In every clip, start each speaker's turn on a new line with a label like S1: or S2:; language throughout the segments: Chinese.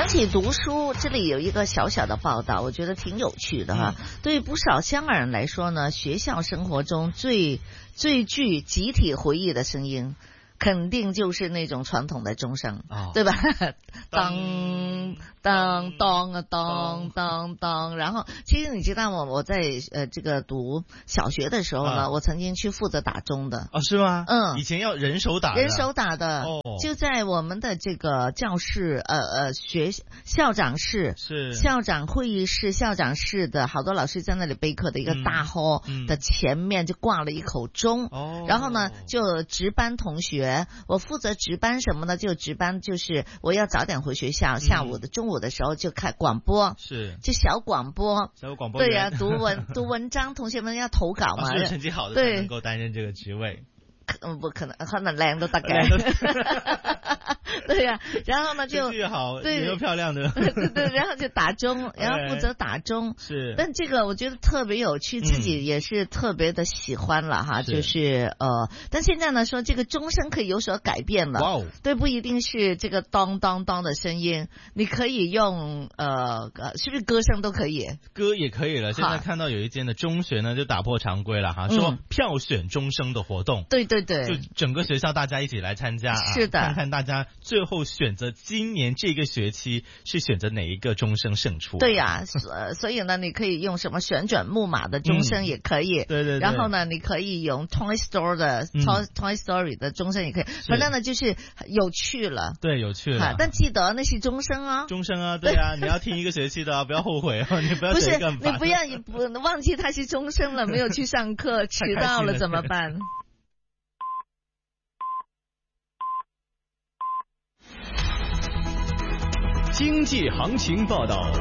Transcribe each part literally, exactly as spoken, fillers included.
S1: 讲起读书，这里有一个小小的报道，我觉得挺有趣的哈。嗯、对于不少香港人来说呢，学校生活中最最具集体回忆的声音，肯定就是那种传统的钟声，哦、对吧？当当当啊当当当，然后其实你知道吗？我在呃这个读小学的时候呢，啊、我曾经去负责打钟的。
S2: 哦，是吗？
S1: 嗯，
S2: 以前要人手打的。
S1: 人手打的，哦，就在我们的这个教室，呃呃学校长室，
S2: 是
S1: 校长会议室、校长室的好多老师在那里备课的一个大 hall 的前面就挂了一口钟，哦，然后呢就值班同学，我负责值班什么呢？就值班就是我要早点回学校，下午的中午的时候就开广播，
S2: 是
S1: 就小广播，
S2: 小广播
S1: 对呀、啊，读文读文章，同学们要投稿嘛，
S2: 是成绩好的才能够担任这个职位。
S1: 嗯，不可能，可能靚都得嘅。對呀、啊，然後呢就
S2: 成績好，對又漂亮的，
S1: 對對，然後就打鐘，然後負責打鐘。
S2: 是，
S1: 但這個我覺得特別有趣，自己也是特別的喜歡了哈，嗯、就是呃，但現在呢說這個鐘聲可以有所改變了，哇哦，對，不一定是這個當當當的聲音，你可以用呃，是不是歌聲都可以？
S2: 歌也可以了。現在看到有一間的中學呢，就打破常規了哈，說票選鐘聲的活動。
S1: 對對對，
S2: 就整個學校大家一起來參加啊，
S1: 是的，
S2: 看看大家最後選擇今年這個學期是選擇哪一個鐘聲勝出。
S1: 對呀、啊，所所以呢，你可以用什麼旋轉木馬的鐘聲也可以，嗯、
S2: 對對對，
S1: 然後呢，你可以用 Toy Story 的、嗯、Toy Toy Story 的鐘聲也可以，反正呢就是有趣了，
S2: 對，有趣了。
S1: 但記得那是鐘聲啊，
S2: 鐘聲啊，對啊，你要聽一個學期的啊，不要後悔哦，你不要寫一個
S1: 不是，你不要不忘記它是鐘聲了，沒有去上課，遲到了怎麼辦？
S3: 經濟行情報道。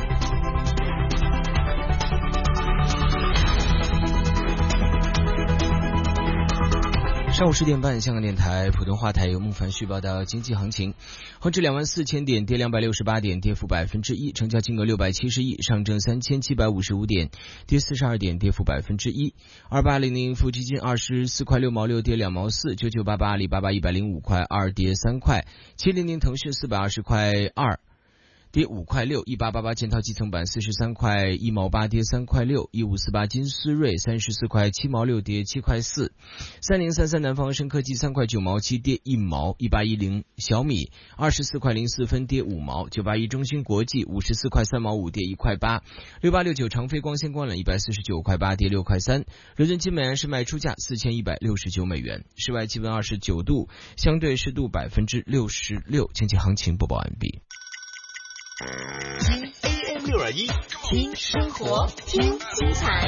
S3: 上午十點半，香港電台普通話台由木凡旭報道經濟行情。恒指兩萬四千點，跌兩百六十八點，跌幅百分之一，成交金額六百七十億。上證三千七百五十五點，跌四十二點，跌幅百分之一。二八零零富基金二十四塊六毛六，跌兩毛四。九九八八阿里巴巴一百零五塊二，跌三塊。七零零騰訊四百二十塊二。跌五塊六，一八八八建滔基層板四十三塊一毛八，跌三塊六，一五四八金斯瑞三十四塊七毛六，跌七塊四，三零三三南方生科技三塊九毛七，跌一毛，一八一零小米二十四塊零四分，跌五毛，九八一中芯國際五十四塊三毛五，跌一塊八，六八六九長飛光纖光纜一百四十九塊八，跌六塊三，倫敦金每安士賣出價四千一百六十九美元，室外氣溫二十九度，相對濕度百分之六十六。經濟行情播報完畢。
S4: 聽 A M 六二一，聽生活，聽精彩，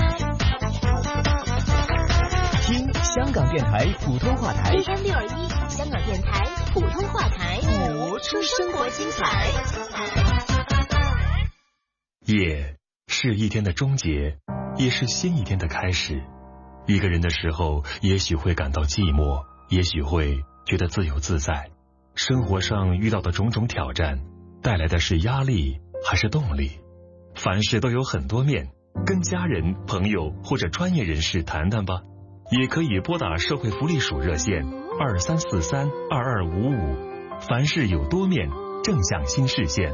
S4: 聽香港電台普通話台 A M 六二一，香港電台普通話台，播出生活精彩。
S5: 夜是一天的終結，也是新一天的開始。一個人的時候，也許會感到寂寞，也許會覺得自由自在。生活上遇到的種種挑戰，帶來的是壓力還是動力？凡事都有很多面，跟家人、朋友或者專業人士談談吧。也可以撥打社會福利署熱線二三四三二二五五。凡事有多面，正向新視線。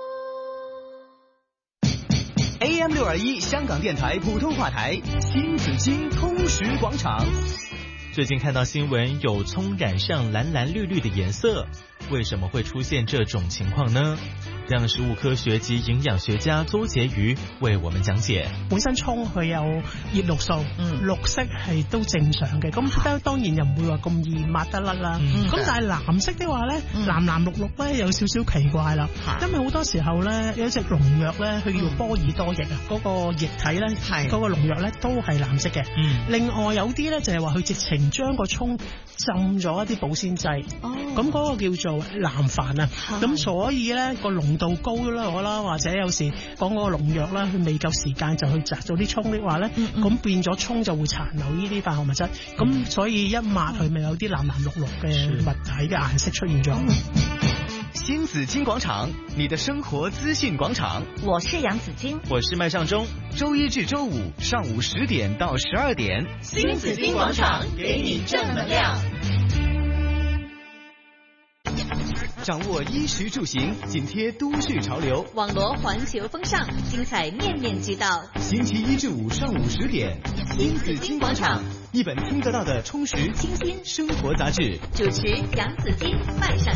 S4: A M 六二一香港電台普通話台，新紫荊通識廣場。
S2: 最近看到新聞，有蔥染上藍藍綠綠的顏色，為什麼會出現這種情況呢？讓食物科學及營養學家鄒婕妤為我們講解。
S6: 本身蔥佢有葉綠素，嗯，綠色係都正常嘅，咁當然又唔會話咁易抹得甩啦。咁、嗯、但係藍色的話咧，嗯、藍藍綠綠咧有少少奇怪啦，嗯、因為好多時候咧有一隻農藥咧，佢叫波爾多液啊，嗰、嗯、個液體咧，嗰、嗰個農藥咧都係藍色嘅。嗯、另外有啲咧就係話佢直情將個蔥浸咗一啲保鮮劑，咁嗰、哦、個叫做藍礬啊，咁所以咧個濃度高啦，我啦，或者有時講嗰個農藥啦，佢未夠時間就去摘咗啲蔥的話咧，咁、嗯嗯、變咗蔥就會殘留呢啲化學物質，咁、嗯、所以一抹佢咪有啲藍藍綠綠嘅物體嘅顏色出現咗。
S4: 新紫荊廣場，你的生活資訊廣場。
S1: 我是楊子矜，
S2: 我是麥尚中。
S4: 周一至周五上午十點到十二點，
S7: 新紫荊廣場給你正能量。
S4: 掌握衣食住行，紧贴都市潮流，
S7: 网罗环球风尚，精彩面面俱到。
S4: 星期一至五上午十点，新紫金广场，一本听得到的充实清新生活杂志。
S7: 主持杨紫金，麦上。